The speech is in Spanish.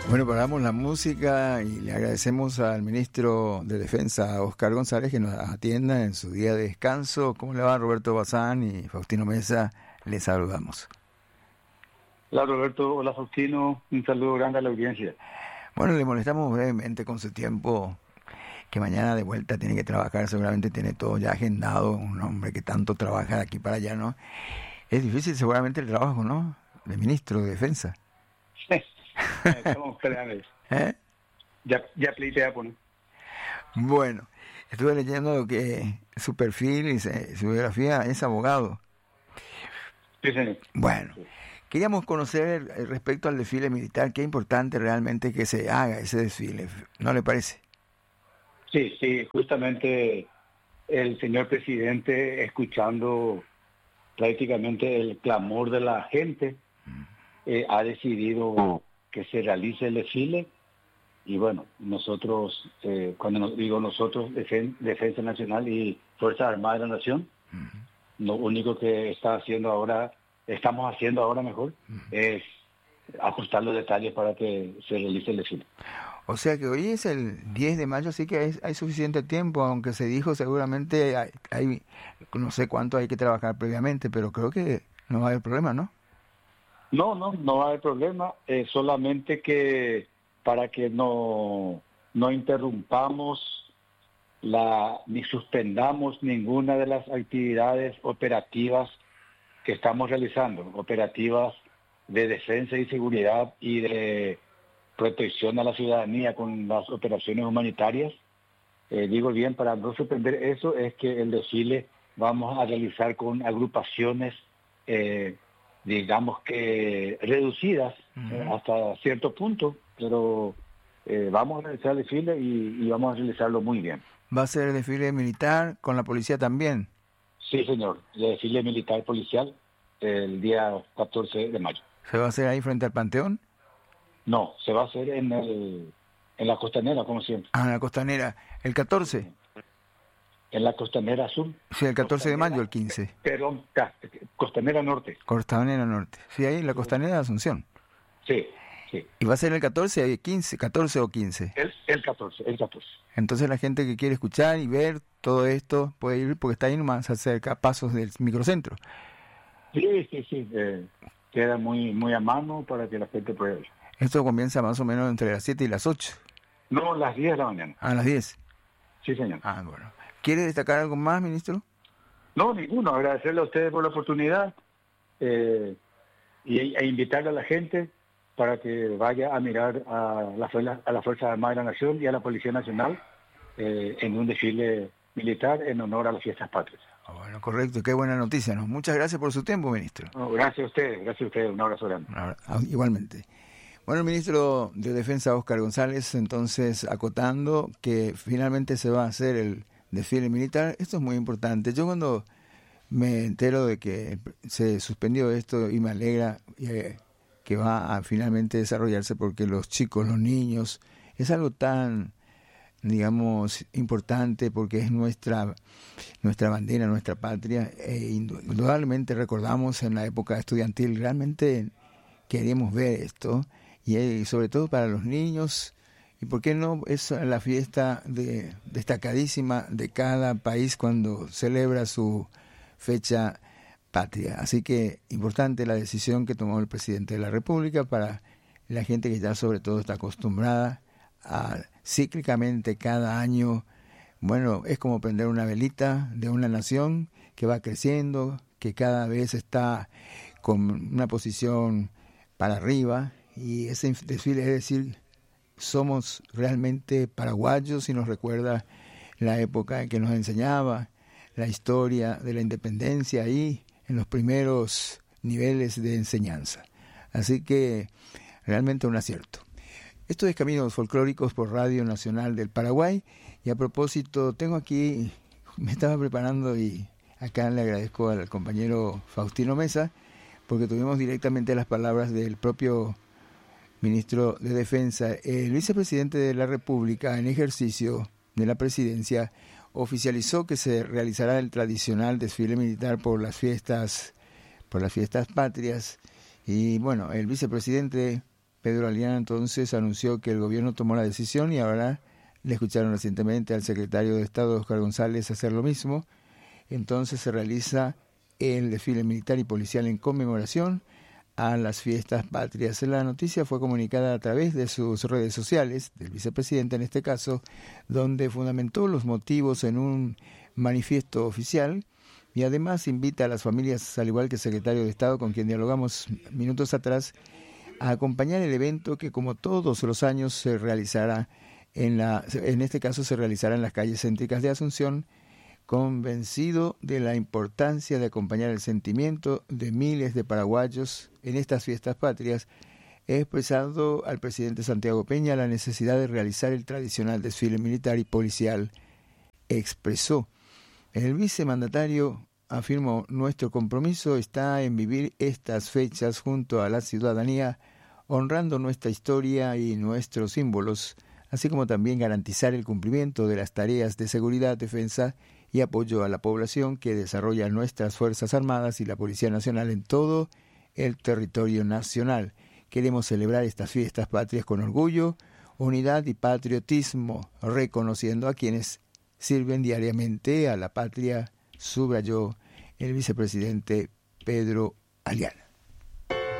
Bueno, paramos la música y le agradecemos al ministro de Defensa, Óscar González, que nos atienda en su día de descanso. ¿Cómo le va, Roberto Bazán y Faustino Mesa? Les saludamos. Hola, Roberto. Hola, Faustino. Un saludo grande a la audiencia. Bueno, le molestamos brevemente con su tiempo, que mañana de vuelta tiene que trabajar, seguramente tiene todo ya agendado, un hombre que tanto trabaja de aquí para allá, ¿no? Es difícil seguramente el trabajo, ¿no?, de ministro de Defensa. Estamos esperando. Ya pleiteé, ¿no? Bueno, estuve leyendo que su perfil y su biografía es abogado. Sí, señor. Bueno, queríamos conocer respecto al desfile militar, qué importante realmente que se haga ese desfile, ¿no le parece? Sí, justamente el señor presidente, escuchando prácticamente el clamor de la gente, ha decidido que se realice el desfile. Y bueno, nosotros, cuando digo nosotros, Defensa Nacional y Fuerzas Armadas de la Nación, lo único que estamos haciendo ahora mejor, es ajustar los detalles para que se realice el desfile. O sea que hoy es el 10 de mayo, así que hay suficiente tiempo, aunque se dijo seguramente hay no sé cuánto hay que trabajar previamente, pero creo que no va a haber problema, ¿no? No va a haber problema, solamente que para que no interrumpamos ni suspendamos ninguna de las actividades operativas que estamos realizando, operativas de defensa y seguridad y de protección a la ciudadanía con las operaciones humanitarias. Digo bien, para no suspender eso, es que el desfile vamos a realizar con agrupaciones digamos que reducidas hasta cierto punto, pero vamos a realizar el desfile y vamos a realizarlo muy bien. ¿Va a ser el desfile militar con la policía también? Sí, señor, el desfile militar policial el día 14 de mayo. ¿Se va a hacer ahí frente al Panteón? No, se va a hacer en la Costanera, como siempre. Ah, en la Costanera, el 14. En la Costanera Sur. Sí, el 14 de mayo, el 15. Perdón, Costanera Norte. Costanera Norte. Sí, ahí en la Costanera de Asunción. Sí. ¿Y va a ser el 14 o 15? El 14. Entonces la gente que quiere escuchar y ver todo esto puede ir porque está ahí nomás cerca, a pasos del microcentro. Sí. Queda muy a mano para que la gente pueda ir. Esto comienza más o menos entre las 7 y las 8. No, las 10 de la mañana. ¿A las 10? Sí, señor. Ah, bueno. ¿Quiere destacar algo más, ministro? No, ninguno. Agradecerle a ustedes por la oportunidad e invitarle a la gente para que vaya a mirar a las Fuerzas Armadas de la Nación y a la Policía Nacional en un desfile militar en honor a las fiestas patrias. Bueno, correcto. Qué buena noticia, ¿no? Muchas gracias por su tiempo, ministro. No, gracias a ustedes. Un abrazo grande. Igualmente. Bueno, el ministro de Defensa, Óscar González, entonces acotando que finalmente se va a hacer el desfile militar. Esto es muy importante. Yo cuando me entero de que se suspendió esto y me alegra que va a finalmente desarrollarse porque los chicos, los niños, es algo tan, digamos, importante porque es nuestra bandera, nuestra patria. Indudablemente recordamos en la época estudiantil, realmente queríamos ver esto y sobre todo para los niños. ¿Y por qué no? Es la fiesta destacadísima de cada país cuando celebra su fecha patria. Así que importante la decisión que tomó el presidente de la República para la gente que ya sobre todo está acostumbrada a cíclicamente cada año. Bueno, es como prender una velita de una nación que va creciendo, que cada vez está con una posición para arriba, y ese desfile es decir, somos realmente paraguayos y nos recuerda la época en que nos enseñaba la historia de la independencia ahí en los primeros niveles de enseñanza. Así que realmente un acierto. Esto es Caminos Folclóricos por Radio Nacional del Paraguay. Y a propósito, tengo aquí, me estaba preparando y acá le agradezco al compañero Faustino Mesa porque tuvimos directamente las palabras del propio ministro de Defensa. El vicepresidente de la República en ejercicio de la presidencia oficializó que se realizará el tradicional desfile militar por las fiestas patrias. Y bueno, el vicepresidente, Pedro Aliana entonces anunció que el gobierno tomó la decisión y ahora le escucharon recientemente al secretario de Estado, Óscar González, hacer lo mismo. Entonces se realiza el desfile militar y policial en conmemoración a las fiestas patrias. La noticia fue comunicada a través de sus redes sociales, del vicepresidente en este caso, donde fundamentó los motivos en un manifiesto oficial y además invita a las familias, al igual que el secretario de Estado, con quien dialogamos minutos atrás, a acompañar el evento que, como todos los años, se realizará en este caso se realizará en las calles céntricas de Asunción, convencido de la importancia de acompañar el sentimiento de miles de paraguayos en estas fiestas patrias. He expresado al presidente Santiago Peña la necesidad de realizar el tradicional desfile militar y policial. Expresó. El vicemandatario afirmó: nuestro compromiso está en vivir estas fechas junto a la ciudadanía, honrando nuestra historia y nuestros símbolos, así como también garantizar el cumplimiento de las tareas de seguridad, defensa y apoyo a la población que desarrollan nuestras Fuerzas Armadas y la Policía Nacional en todo el territorio nacional. Queremos celebrar estas fiestas patrias con orgullo, unidad y patriotismo, reconociendo a quienes sirven diariamente a la patria, subrayó el vicepresidente Pedro Aliana.